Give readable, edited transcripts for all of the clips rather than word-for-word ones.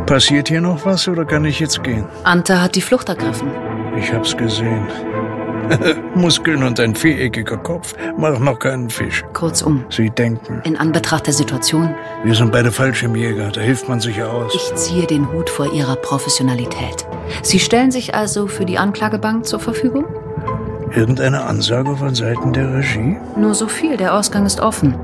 Passiert hier noch was oder kann ich jetzt gehen? Ante hat die Flucht ergriffen. Ich hab's gesehen. Muskeln und ein viereckiger Kopf machen noch keinen Fisch. Kurzum. Sie denken. In Anbetracht der Situation. Wir sind beide Fallschirmjäger, da hilft man sich ja aus. Ich ziehe den Hut vor Ihrer Professionalität. Sie stellen sich also für die Anklagebank zur Verfügung? Irgendeine Ansage von Seiten der Regie? Nur so viel, der Ausgang ist offen.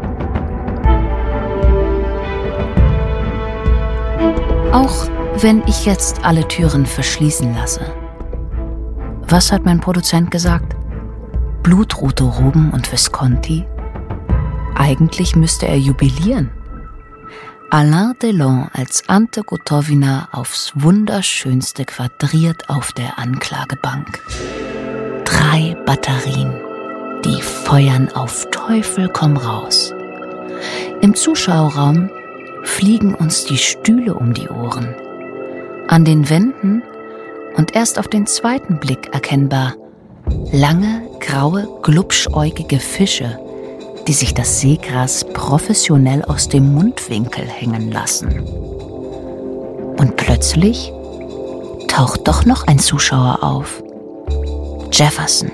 Auch wenn ich jetzt alle Türen verschließen lasse. Was hat mein Produzent gesagt? Blutrote Roben und Visconti? Eigentlich müsste er jubilieren. Alain Delon als Ante Gotovina aufs Wunderschönste quadriert auf der Anklagebank. 3 Batterien, die feuern auf Teufel komm raus. Im Zuschauerraum fliegen uns die Stühle um die Ohren. An den Wänden und erst auf den zweiten Blick erkennbar lange, graue, glubschäugige Fische, die sich das Seegras professionell aus dem Mundwinkel hängen lassen. Und plötzlich taucht doch noch ein Zuschauer auf. Jefferson.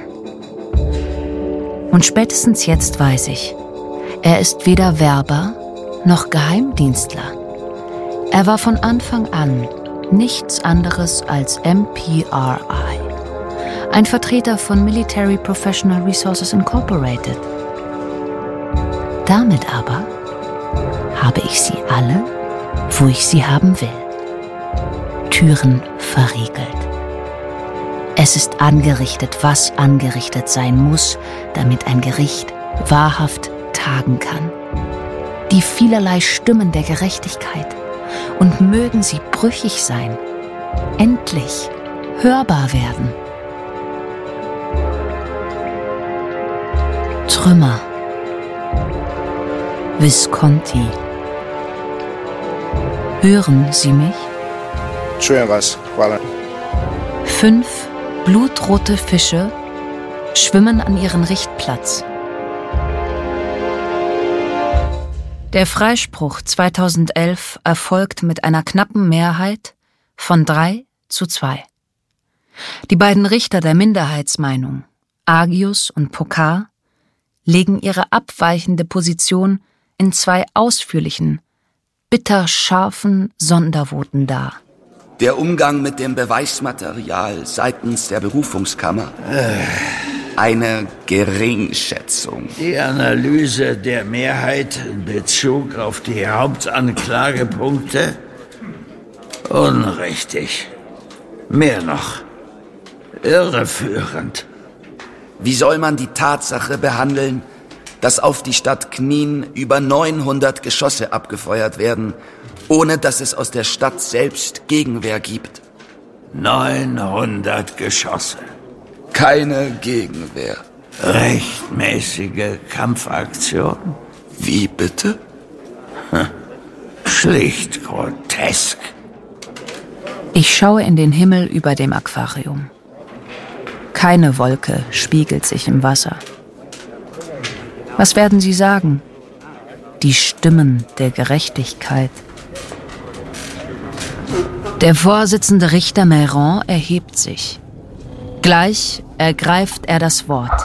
Und spätestens jetzt weiß ich, er ist weder Werber noch Geheimdienstler. Er war von Anfang an nichts anderes als MPRI, ein Vertreter von Military Professional Resources Incorporated. Damit aber habe ich sie alle, wo ich sie haben will. Türen verriegelt. Es ist angerichtet, was angerichtet sein muss, damit ein Gericht wahrhaft tagen kann. Die vielerlei Stimmen der Gerechtigkeit, und mögen sie brüchig sein, endlich hörbar werden. Trümmer. Visconti. Hören Sie mich? 5 blutrote Fische schwimmen an ihren Richtplatz. Der Freispruch 2011 erfolgt mit einer knappen Mehrheit von 3:2. Die beiden Richter der Minderheitsmeinung, Agius und Pocard, legen ihre abweichende Position in 2 ausführlichen, bitterscharfen Sondervoten dar. Der Umgang mit dem Beweismaterial seitens der Berufungskammer. Eine Geringschätzung. Die Analyse der Mehrheit in Bezug auf die Hauptanklagepunkte? Unrichtig. Mehr noch. Irreführend. Wie soll man die Tatsache behandeln, dass auf die Stadt Knien über 900 Geschosse abgefeuert werden, ohne dass es aus der Stadt selbst Gegenwehr gibt? 900 Geschosse. Keine Gegenwehr. Rechtmäßige Kampfaktion? Wie bitte? Schlicht grotesk. Ich schaue in den Himmel über dem Aquarium. Keine Wolke spiegelt sich im Wasser. Was werden Sie sagen? Die Stimmen der Gerechtigkeit. Der Vorsitzende Richter Meyron erhebt sich. Gleich ergreift er das Wort.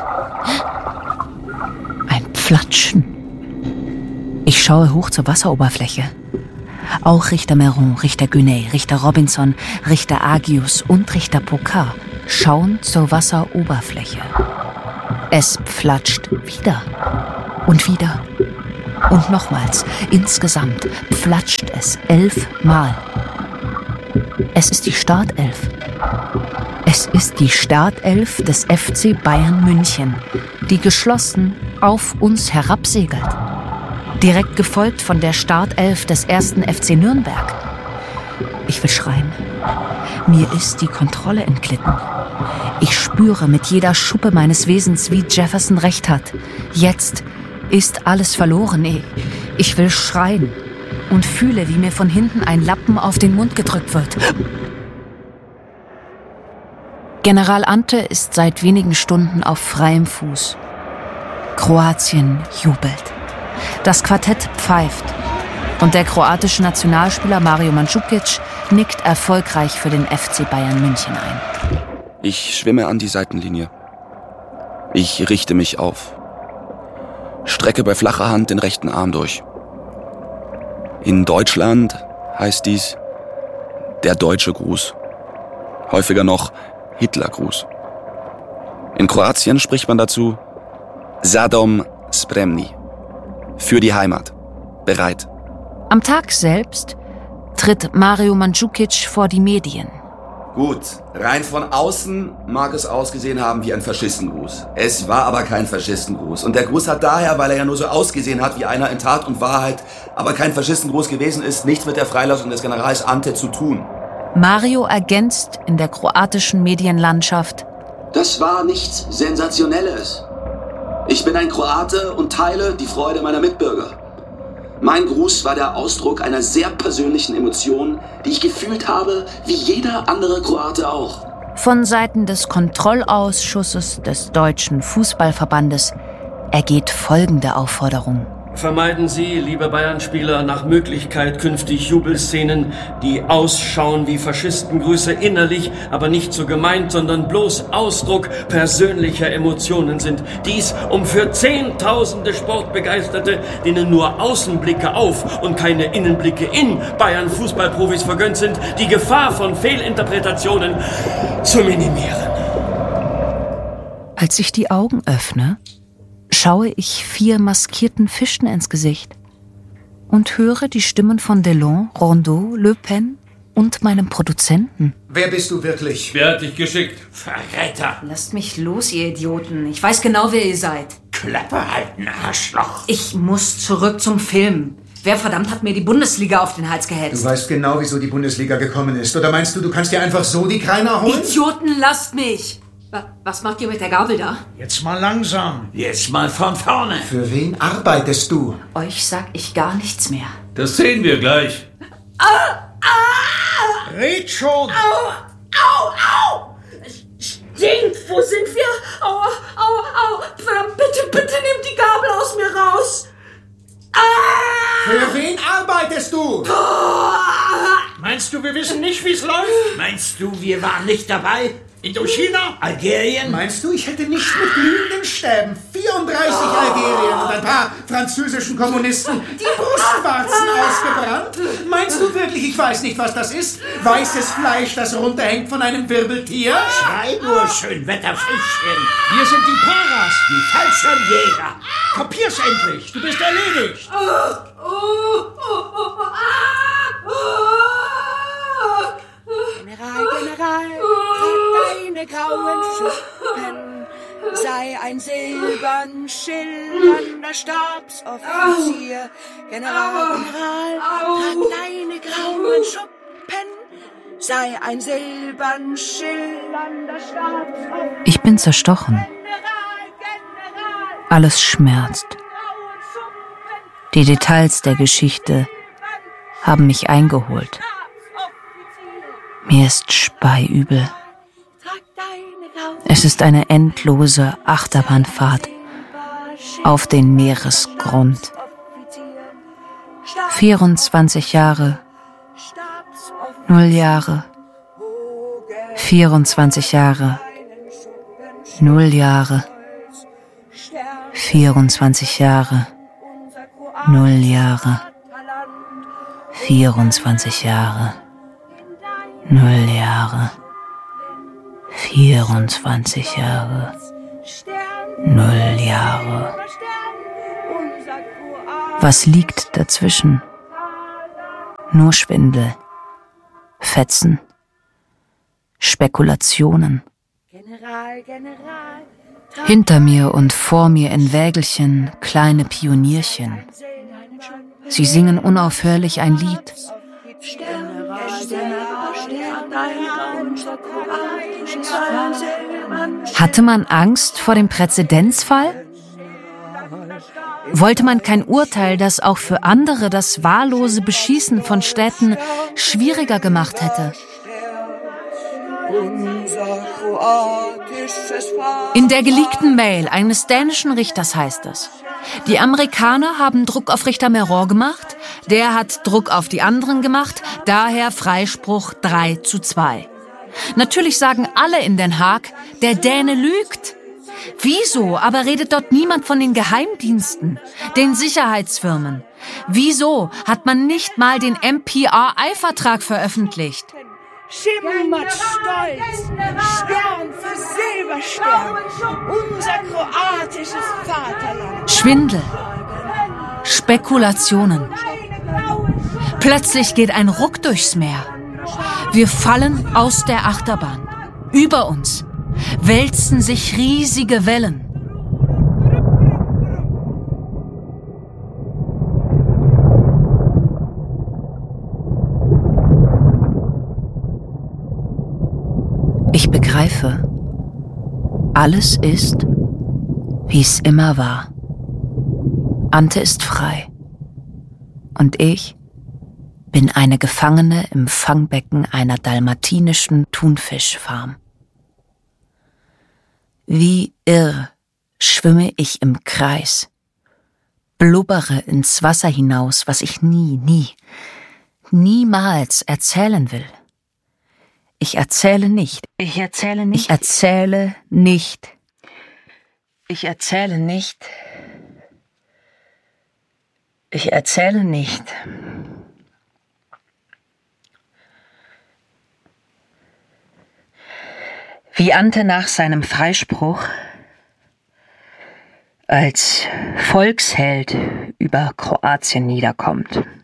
Ein Pflatschen. Ich schaue hoch zur Wasseroberfläche. Auch Richter Meyron, Richter Guenay, Richter Robinson, Richter Agius und Richter Pocard schauen zur Wasseroberfläche. Es pflatscht wieder und wieder und nochmals. Insgesamt pflatscht es 11 Mal. Es ist die Startelf. Es ist die Startelf des FC Bayern München, die geschlossen auf uns herabsegelt. Direkt gefolgt von der Startelf des 1. FC Nürnberg. Ich will schreien. Mir ist die Kontrolle entglitten. Ich spüre mit jeder Schuppe meines Wesens, wie Jefferson recht hat. Jetzt ist alles verloren. Ich will schreien und fühle, wie mir von hinten ein Lappen auf den Mund gedrückt wird. General Ante ist seit wenigen Stunden auf freiem Fuß. Kroatien jubelt. Das Quartett pfeift. Und der kroatische Nationalspieler Mario Mandžukić nickt erfolgreich für den FC Bayern München ein. Ich schwimme an die Seitenlinie. Ich richte mich auf. Strecke bei flacher Hand den rechten Arm durch. In Deutschland heißt dies der deutsche Gruß. Häufiger noch Hitlergruß. In Kroatien spricht man dazu Za dom spremni. Für die Heimat. Bereit. Am Tag selbst tritt Mario Mandžukić vor die Medien. Gut, rein von außen mag es ausgesehen haben wie ein Faschistengruß. Es war aber kein Faschistengruß. Und der Gruß hat daher, weil er ja nur so ausgesehen hat wie einer in Tat und Wahrheit, aber kein Faschistengruß gewesen ist, nichts mit der Freilassung des Generals Ante zu tun. Mario ergänzt in der kroatischen Medienlandschaft: Das war nichts Sensationelles. Ich bin ein Kroate und teile die Freude meiner Mitbürger. Mein Gruß war der Ausdruck einer sehr persönlichen Emotion, die ich gefühlt habe, wie jeder andere Kroate auch. Von Seiten des Kontrollausschusses des Deutschen Fußballverbandes ergeht folgende Aufforderung: Vermeiden Sie, liebe Bayern-Spieler, nach Möglichkeit künftig Jubelszenen, die ausschauen wie Faschistengrüße, innerlich aber nicht so gemeint, sondern bloß Ausdruck persönlicher Emotionen sind. Dies, um für Zehntausende Sportbegeisterte, denen nur Außenblicke auf und keine Innenblicke in Bayern-Fußballprofis vergönnt sind, die Gefahr von Fehlinterpretationen zu minimieren. Als ich die Augen öffne, schaue ich 4 maskierten Fischen ins Gesicht und höre die Stimmen von Delon, Rondeau, Le Pen und meinem Produzenten. Wer bist du wirklich? Wer hat dich geschickt? Verräter! Lasst mich los, ihr Idioten. Ich weiß genau, wer ihr seid. Klappe halten, Arschloch! Ich muss zurück zum Film. Wer verdammt hat mir die Bundesliga auf den Hals gehetzt? Du weißt genau, wieso die Bundesliga gekommen ist. Oder meinst du, du kannst dir einfach so die Kreiner holen? Idioten, lasst mich! Was macht ihr mit der Gabel da? Jetzt mal langsam. Jetzt mal von vorne. Für wen arbeitest du? Euch sag ich gar nichts mehr. Das sehen wir gleich. Red schon! Au! Stinkt! Wo sind wir? Au! Verdammt, bitte nehmt die Gabel aus mir raus! Für wen arbeitest du? Meinst du, wir wissen nicht, wie es läuft? Meinst du, wir waren nicht dabei? Indochina? Algerien? Meinst du, ich hätte nicht mit glühenden Stäben 34 Algerien und ein paar französischen Kommunisten die Brustwarzen ausgebrannt? Meinst du wirklich, ich weiß nicht, was das ist? Weißes Fleisch, das runterhängt von einem Wirbeltier? Schrei nur, Schönwetterfischchen. Wir sind die Paras. Die Fallschirmjäger. Kapier's endlich. Du bist erledigt. General, trag deine grauen Schuppen, sei ein silbern schillernder Stabsoffizier. General, trag deine grauen Schuppen, sei ein silbern schillernder Stabsoffizier. Ich bin zerstochen. Alles schmerzt. Die Details der Geschichte haben mich eingeholt. Mir ist speiübel. Es ist eine endlose Achterbahnfahrt auf den Meeresgrund. 24 Jahre, 0 Jahre, 24 Jahre, 0 Jahre, 24 Jahre, 0 Jahre, 24 Jahre. 0 Jahre, 24 Jahre, 0 Jahre. Was liegt dazwischen? Nur Schwindel, Fetzen, Spekulationen. Hinter mir und vor mir in Wägelchen kleine Pionierchen. Sie singen unaufhörlich ein Lied. Hatte man Angst vor dem Präzedenzfall? Wollte man kein Urteil, das auch für andere das wahllose Beschießen von Städten schwieriger gemacht hätte? In der geleakten Mail eines dänischen Richters heißt es: Die Amerikaner haben Druck auf Richter Meron gemacht, der hat Druck auf die anderen gemacht, daher Freispruch 3:2. Natürlich sagen alle in Den Haag, der Däne lügt. Wieso aber redet dort niemand von den Geheimdiensten, den Sicherheitsfirmen? Wieso hat man nicht mal den MPRI-Vertrag veröffentlicht? Schimmert stolz, Stern für Silberstern, unser kroatisches Vaterland. Schwindel, Spekulationen. Plötzlich geht ein Ruck durchs Meer. Wir fallen aus der Achterbahn. Über uns wälzen sich riesige Wellen. Ich begreife, alles ist, wie es immer war. Ante ist frei. Und ich bin eine Gefangene im Fangbecken einer dalmatinischen Thunfischfarm. Wie irr schwimme ich im Kreis, blubbere ins Wasser hinaus, was ich niemals erzählen will. Ich erzähle nicht. Ich erzähle nicht. Ich erzähle nicht. Ich erzähle nicht. Ich erzähle nicht. Wie Ante nach seinem Freispruch als Volksheld über Kroatien niederkommt.